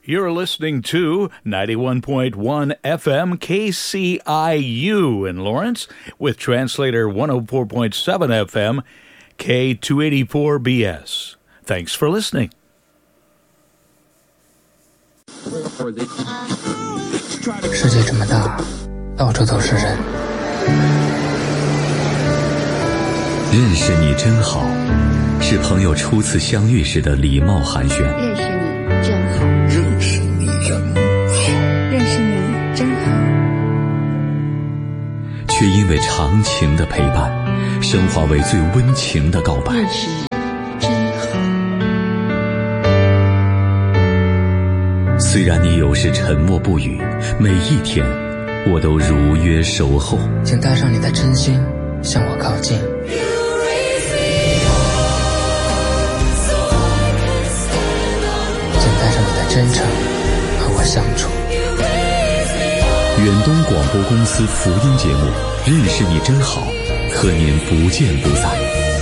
You're listening to 91.1 FM KCIU in Lawrence with translator 104.7 FM K284BS. Thanks for listening. 世界这么大，到处都是人。 认识你真好，是朋友初次相遇时的礼貌寒暄。 认识你真好， 认识你真好， 认识你真好。 却因为长情的陪伴，升华为最温情的告白。 认识你真好。 虽然你有时沉默不语，每一天我都如约守候。 请带上你的真心，向我靠近。请带上你的真诚和我相处。 远东广播公司福音节目《认识你真好》，和您不见不散。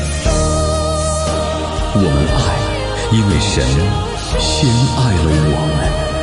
我们爱，因为神先爱了我们。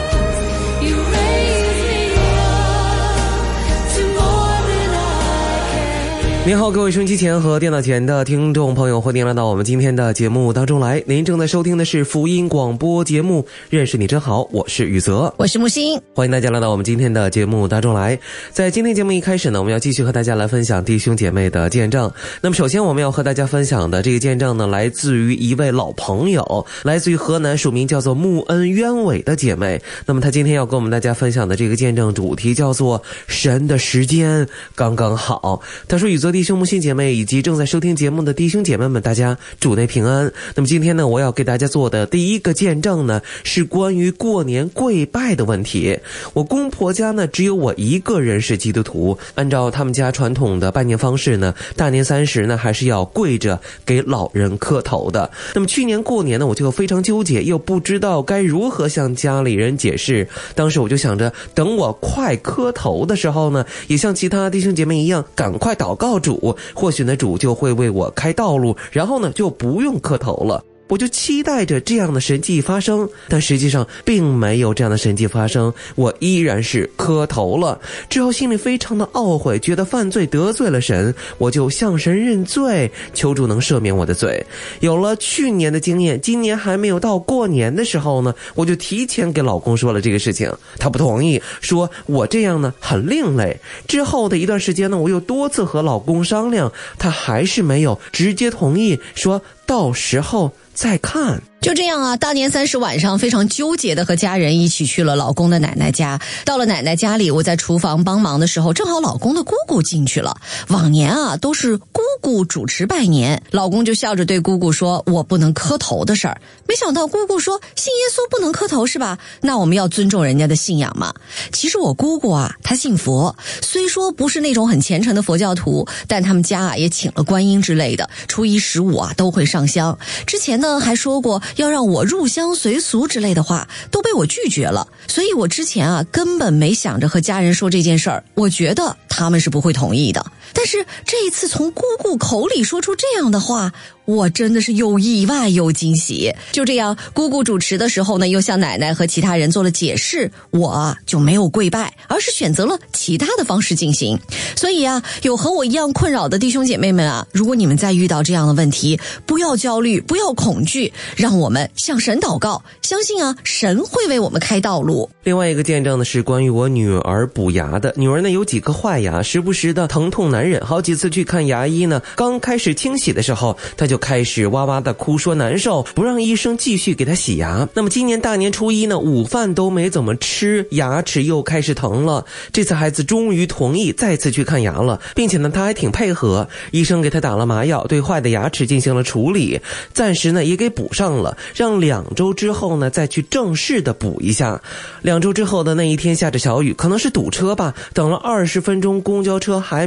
您好，各位收音机前和电脑前的听众朋友，欢迎来到我们今天的节目当中来。您正在收听的是福音广播节目《认识你真好》，我是宇泽， 我是木星， 欢迎大家来到我们今天的节目当中来。在今天节目一开始呢，我们要继续和大家来分享弟兄姐妹的见证。那么首先我们要和大家分享的这个见证呢，来自于一位老朋友，来自于河南，署名叫做穆恩鸢尾的姐妹。那么她今天要跟我们大家分享的这个见证主题叫做神的时间刚刚好。她说，宇泽弟兄、木星姐妹以及正在收听节目的弟兄姐妹们，大家主内平安。那么今天呢，我要给大家做的第一个见证呢，是关于过年跪拜的问题。我公婆家呢，只有我一个人是基督徒，按照他们家传统的拜年方式呢，大年30呢还是要跪着给老人磕头的。那么去年过年呢，我就非常纠结，又不知道该如何向家里人解释。当时我就想着，等我快磕头的时候呢，也像其他弟兄姐妹一样，赶快祷告主，或许呢主就会为我开道路，然后呢就不用磕头了。我就期待着这样的神迹发生，但实际上并没有这样的神迹发生，我依然是磕头了。之后心里非常的懊悔，觉得犯罪得罪了神，我就向神认罪，求主能赦免我的罪。有了去年的经验，今年还没有到过年的时候呢，我就提前给老公说了这个事情，他不同意，说我这样呢很另类。之后的一段时间呢，我又多次和老公商量，他还是没有直接同意，说到时候再看。 就这样啊，大年30晚上非常纠结的和家人一起去了老公的奶奶家。到了奶奶家里，我在厨房帮忙的时候，正好老公的姑姑进去了。往年啊都是姑姑主持拜年，老公就笑着对姑姑说我不能磕头的事儿。没想到姑姑说信耶稣不能磕头是吧？那我们要尊重人家的信仰嘛。其实我姑姑啊她信佛，虽说不是那种很虔诚的佛教徒，但他们家啊也请了观音之类的，初一15啊都会上香。之前呢还说过要让我入乡随俗之类的话，都被我拒绝了。所以我之前啊根本没想着和家人说这件事儿，我觉得他们是不会同意的。但是这一次从姑姑口里说出这样的话，我真的是又意外又惊喜。就这样，姑姑主持的时候呢，又向奶奶和其他人做了解释，我就没有跪拜，而是选择了其他的方式进行。所以啊，有和我一样困扰的弟兄姐妹们啊，如果你们再遇到这样的问题，不要焦虑，不要恐惧，让我们向神祷告，相信啊，神会为我们开道路。 另外一个见证呢，是关于我女儿补牙的。女儿呢有几颗坏牙，时不时的疼痛难忍，好几次去看牙医呢，刚开始清洗的时候，她就开始哇哇的哭，说难受，不让医生继续给她洗牙。那么今年大年初一呢，午饭都没怎么吃，牙齿又开始疼了。这次孩子终于同意再次去看牙了，并且呢他还挺配合，医生给他打了麻药，对坏的牙齿进行了处理，暂时呢也给补上了，让2周之后呢再去正式的补一下。2周之后的那一天下着小雨，可能是堵车吧，等了20分钟公交车还没有到，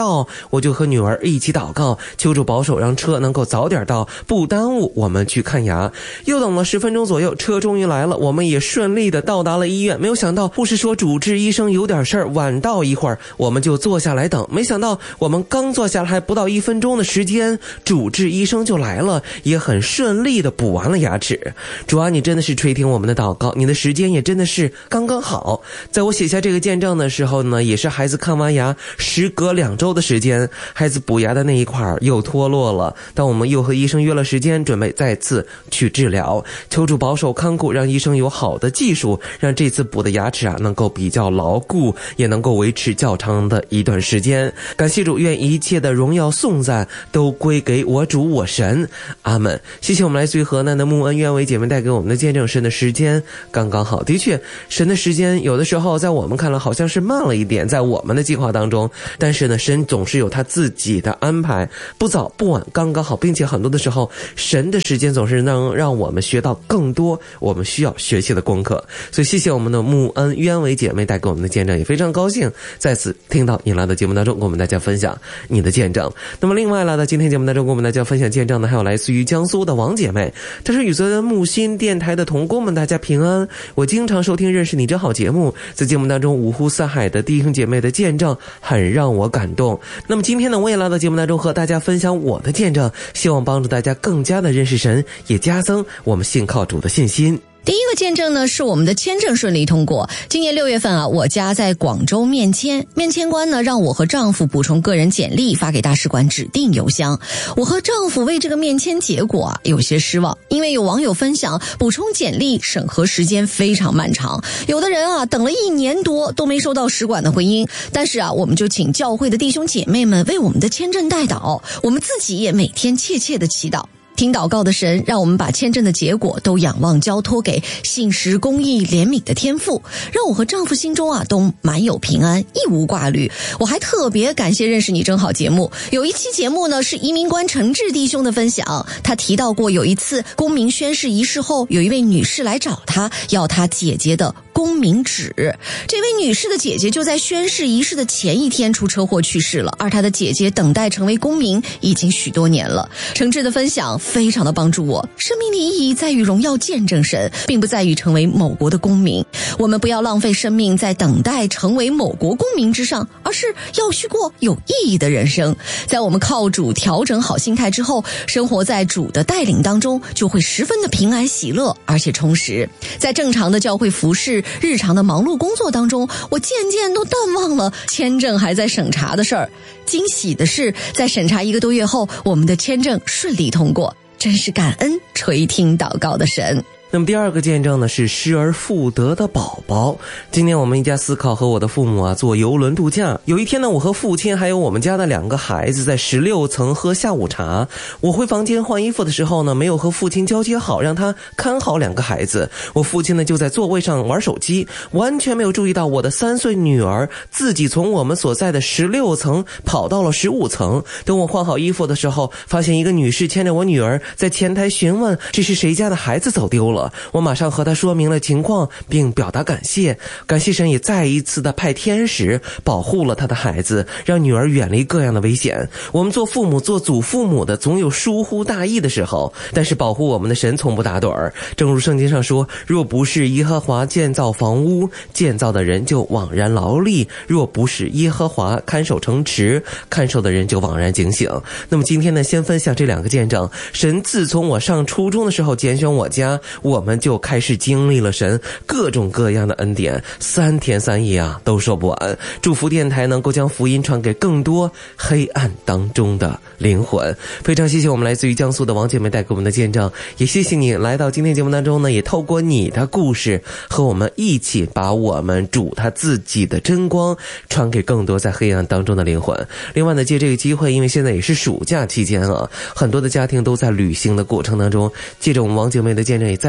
到，我就和女儿一起祷告，求主保守让车能够早点到，不耽误我们去看牙。又等了10分钟左右，车终于来了，我们也顺利的到达了医院。没有想到护士说主治医生有点事儿，晚到一会儿，我们就坐下来等。没想到我们刚坐下来还不到1分钟的时间，主治医生就来了，也很顺利的补完了牙齿。主啊，你真的是垂听我们的祷告，你的时间也真的是刚刚好。在我写下这个见证的时候呢，也是孩子看完牙时隔2周的时间，孩子补牙的那一块又脱落了，但我们又和医生约了时间，准备再次去治疗。求主保守看顾，让医生有好的技术，让这次补的牙齿能够比较牢固，也能够维持较长的一段时间。感谢主，愿一切的荣耀颂赞都归给我主我神，阿们。谢谢我们来自于河南的穆恩愿为姐妹带给我们的见证，神的时间刚刚好。的确，神的时间有的时候在我们看来好像是慢了一点，在我们的计划当中，但是呢，神总是有他自己的安排，不早不晚，刚刚好，并且很多的时候神的时间总是能让我们学到更多我们需要学习的功课。所以谢谢我们的穆恩冤为姐妹带给我们的见证，也非常高兴再次听到你来到节目当中跟我们大家分享你的见证。那么另外来到今天节目当中跟我们大家分享见证的还有来自于江苏的王姐妹，她说宇泽的木心电台的同工们大家平安，我经常收听认识你真好节目，在节目当中五湖四海的弟兄姐妹的见证很让我感动。那么今天呢，我也来到节目当中和大家分享我的见证，希望帮助大家更加的认识神，也加增我们信靠主的信心。 第一个见证呢，是我们的签证顺利通过。今年6月份我家在广州面签，面签官呢让我和丈夫补充个人简历发给大使馆指定邮箱。我和丈夫为这个面签结果有些失望，因为有网友分享补充简历审核时间非常漫长，有的人等了1年多都没收到使馆的回音。但是我们就请教会的弟兄姐妹们为我们的签证代祷，我们自己也每天切切的祈祷。听祷告的神，让我们把签证的结果都仰望交托给信实公义怜悯的天父，让我和丈夫心中都满有平安，一无挂虑。我还特别感谢认识你真好节目，有一期节目呢是移民官陈志弟兄的分享，他提到过有一次公民宣誓仪式后，有一位女士来找他，要他姐姐的公民纸。这位女士的姐姐就在宣誓仪式的前一天出车祸去世了，而她的姐姐等待成为公民已经许多年了。诚挚的分享非常的帮助我，生命的意义在于荣耀见证神，并不在于成为某国的公民。我们不要浪费生命在等待成为某国公民之上，而是要去过有意义的人生。在我们靠主调整好心态之后，生活在主的带领当中，就会十分的平安喜乐，而且充实。在正常的教会服事、日常的忙碌工作当中，我渐渐都淡忘了签证还在审查的事儿。惊喜的是，在审查1个多月后，我们的签证顺利通过，真是感恩垂听祷告的神。 那么第二个见证呢，是失而复得的宝宝。今年我们一家4口和我的父母坐游轮度假。有一天呢，我和父亲还有我们家的2个孩子在16层喝下午茶。我回房间换衣服的时候呢，没有和父亲交接好，让他看好2个孩子。我父亲呢就在座位上玩手机，完全没有注意到我的3岁女儿自己从我们所在的16层跑到了15层。等我换好衣服的时候，发现一个女士牵着我女儿在前台询问这是谁家的孩子走丢了。我马上和他说明了情况，并表达感谢。感谢神也再一次的派天使保护了他的孩子，让女儿远离各样的危险。我们做父母做祖父母的总有疏忽大意的时候，但是保护我们的神从不打盹儿。正如圣经上说，若不是耶和华建造房屋，建造的人就枉然劳力；若不是耶和华看守城池，看守的人就枉然警醒。那么今天呢，先分享这2个见证。神自从我上初中的时候拣选我家，我们就开始经历了神各种各样的恩典，3天3夜都说不完。祝福电台能够将福音传给更多黑暗当中的灵魂。非常谢谢我们来自于江苏的王姐妹带给我们的见证，也谢谢你来到今天节目当中呢，也透过你的故事和我们一起把我们主他自己的真光传给更多在黑暗当中的灵魂。另外呢，借这个机会，因为现在也是暑假期间很多的家庭都在旅行的过程当中，借着我们王姐妹的见证，也再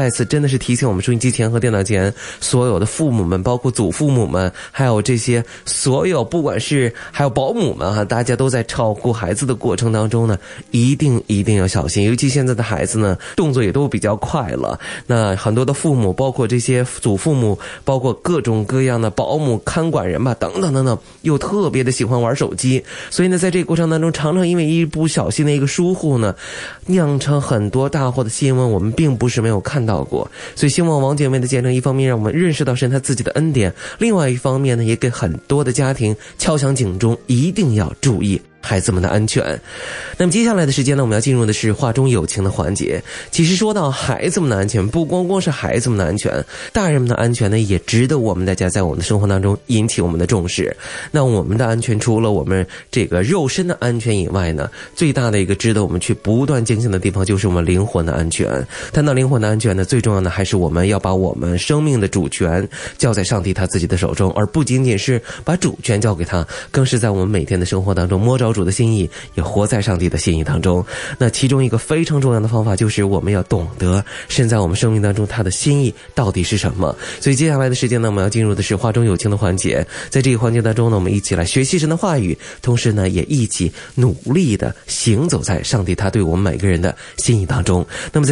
次真的是提醒我们收音机前和电脑前所有的父母们，包括祖父母们，还有这些所有不管是还有保姆们哈，大家都在照顾孩子的过程当中呢，一定要小心。尤其现在的孩子呢，动作也都比较快了，那很多的父母，包括这些祖父母，包括各种各样的保姆、看管人吧，等等等等，又特别的喜欢玩手机，所以呢，在这个过程当中，常常因为一不小心的一个疏忽呢，酿成很多大祸的新闻，我们并不是没有看到过。所以希望王姐妹的见证，一方面让我们认识到神他自己的恩典，另外一方面呢，也给很多的家庭敲响警钟，一定要注意孩子们的安全。那么接下来的时间呢，我们要进入的是话中有情的环节。其实说到孩子们的安全，不光光是孩子们的安全，大人们的安全呢，也值得我们大家在我们的生活当中引起我们的重视。那我们的安全，除了我们这个肉身的安全以外呢，最大的一个值得我们去不断警醒的地方，就是我们灵魂的安全。谈到灵魂的安全呢，最重要的还是我们要把我们生命的主权交在上帝他自己的手中，而不仅仅是把主权交给他，更是在我们每天的生活当中摸着主的心意，也活在上帝的心意当中。那其中一个非常重要的方法，就是我们要懂得神在我们生命当中他的心意到底是什么。所以接下来的时间呢，我们要进入的是话中有情的环节。在这个环节当中呢，我们一起来学习神的话语，同时呢，也一起努力的行走在上帝他对我们每个人的心意当中。那么在